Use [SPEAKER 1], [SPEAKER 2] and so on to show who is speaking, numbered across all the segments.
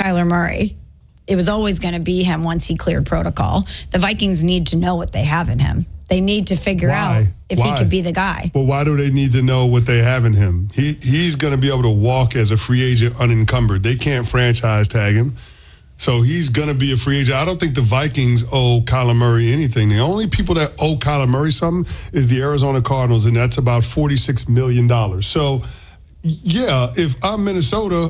[SPEAKER 1] Kyler Murray. It was always going to be him once he cleared protocol. The Vikings need to know what they have in him. They need to figure out if he could be the guy.
[SPEAKER 2] But why do they need to know what they have in him? He's going to be able to walk as a free agent unencumbered. They can't franchise tag him. So he's going to be a free agent. I don't think the Vikings owe Kyler Murray anything. The only people that owe Kyler Murray something is the Arizona Cardinals, and that's about $46 million. So, yeah, if I'm Minnesota,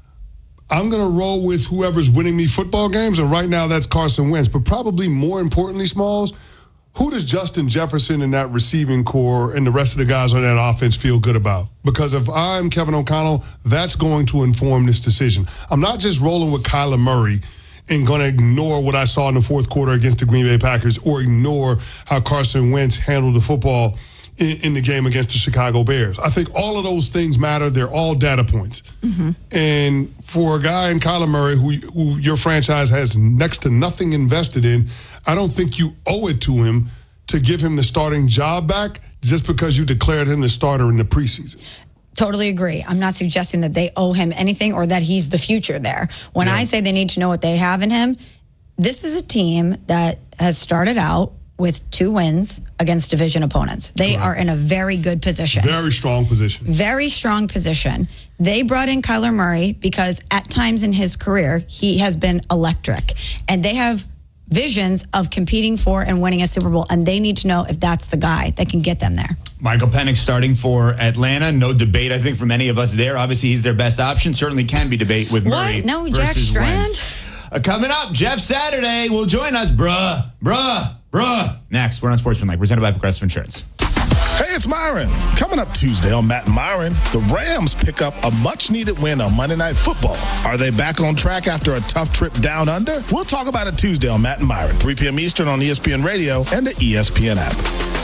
[SPEAKER 2] I'm going to roll with whoever's winning me football games, and right now that's Carson Wentz. But probably more importantly, Smalls, who does Justin Jefferson and that receiving core and the rest of the guys on that offense feel good about? Because if I'm Kevin O'Connell, that's going to inform this decision. I'm not just rolling with Kyler Murray and going to ignore what I saw in the fourth quarter against the Green Bay Packers or ignore how Carson Wentz handled the football in the game against the Chicago Bears. I think all of those things matter. They're all data points. Mm-hmm. And for a guy in Kyler Murray who your franchise has next to nothing invested in, I don't think you owe it to him to give him the starting job back just because you declared him the starter in the preseason.
[SPEAKER 1] Totally agree. I'm not suggesting that they owe him anything or that he's the future there. When I say they need to know what they have in him, this is a team that has started out with 2 wins against division opponents. They are in a very good position.
[SPEAKER 2] Very strong position.
[SPEAKER 1] Very strong position. They brought in Kyler Murray because at times in his career, he has been electric. And they have visions of competing for and winning a Super Bowl, and they need to know if that's the guy that can get them there.
[SPEAKER 3] Michael Penix starting for Atlanta. No debate, I think, from any of us there. Obviously, he's their best option. Certainly can be debate with Murray.
[SPEAKER 1] What? No, Jack Strand?
[SPEAKER 3] Coming up, Jeff Saturday will join us. Bruh. Next, we're on Sportsmanlike, presented by Progressive Insurance.
[SPEAKER 4] Hey, it's Myron. Coming up Tuesday on Matt and Myron, the Rams pick up a much-needed win on Monday Night Football. Are they back on track after a tough trip down under? We'll talk about it Tuesday on Matt and Myron, 3 p.m. Eastern on ESPN Radio and the ESPN app.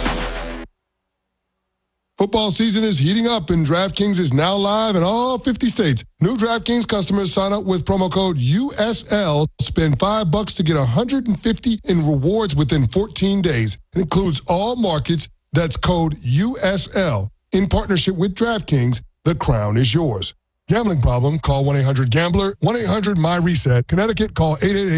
[SPEAKER 2] Football season is heating up, and DraftKings is now live in all 50 states. New DraftKings customers sign up with promo code USL. Spend $5 to get $150 in rewards within 14 days. It includes all markets. That's code USL. In partnership with DraftKings, the crown is yours. Gambling problem? Call 1-800-GAMBLER. 1-800-MY-RESET. Connecticut, call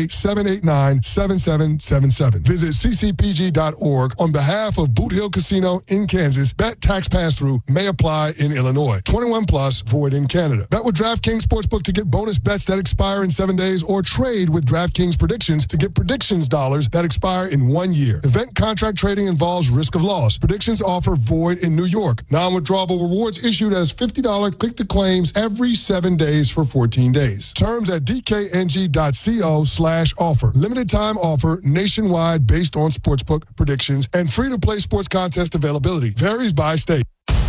[SPEAKER 2] 888-789-7777. Visit ccpg.org on behalf of Boot Hill Casino in Kansas. Bet tax pass-through may apply in Illinois. 21 plus, void in Canada. Bet with DraftKings Sportsbook to get bonus bets that expire in 7 days, or trade with DraftKings Predictions to get predictions dollars that expire in 1 year. Event contract trading involves risk of loss. Predictions offer void in New York. Non-withdrawable rewards issued as $50 click-to-claims every 7 days for 14 days. Terms at dkng.co/offer. Limited time offer nationwide based on sportsbook predictions and free-to-play sports contest availability. Varies by state.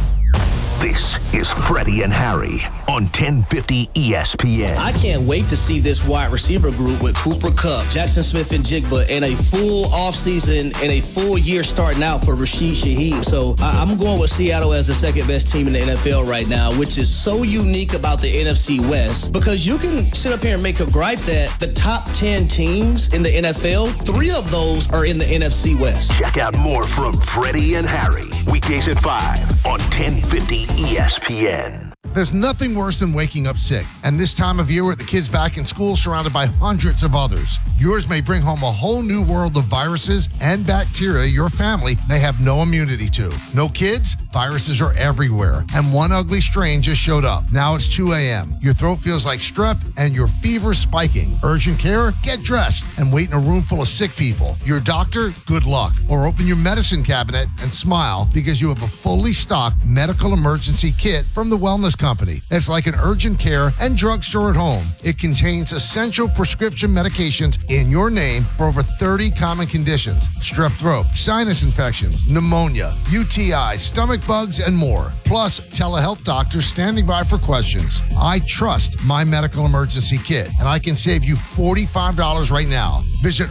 [SPEAKER 5] This is Freddie and Harry on 1050 ESPN.
[SPEAKER 6] I can't wait to see this wide receiver group with Cooper Kupp, Jackson Smith and Jigba in a full offseason and a full year starting out for Rashid Shaheed. So I'm going with Seattle as the second best team in the NFL right now, which is so unique about the NFC West, because you can sit up here and make a gripe that the top 10 teams in the NFL, 3 of those are in the NFC West.
[SPEAKER 5] Check out more from Freddie and Harry, weekdays at 5 on 1050 ESPN.
[SPEAKER 7] There's nothing worse than waking up sick, and this time of year with the kids back in school surrounded by hundreds of others. Yours may bring home a whole new world of viruses and bacteria your family may have no immunity to. No kids? Viruses are everywhere, and one ugly strain just showed up. Now it's 2 a.m. Your throat feels like strep, and your fever's spiking. Urgent care? Get dressed and wait in a room full of sick people. Your doctor? Good luck. Or open your medicine cabinet and smile because you have a fully stocked medical emergency kit from the Wellness Company. It's like an urgent care and drugstore at home. It contains essential prescription medications in your name for over 30 common conditions: strep throat, sinus infections, pneumonia, UTI, stomach bugs, and more. Plus, telehealth doctors standing by for questions. I trust my medical emergency kit, and I can save you $45 right now. Visit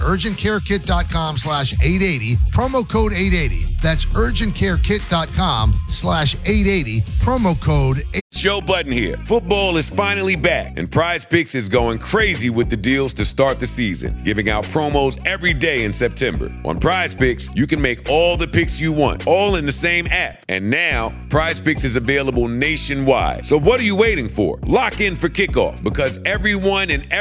[SPEAKER 7] urgentcarekit.com/880, promo code 880. That's urgentcarekit.com/880, promo code 880.
[SPEAKER 8] Joe Budden here. Football is finally back, and Prize Picks is going crazy with the deals to start the season, giving out promos every day in September. On Prize Picks, you can make all the picks you want, all in the same app. And now, Prize Picks is available nationwide. So what are you waiting for? Lock in for kickoff, because everyone and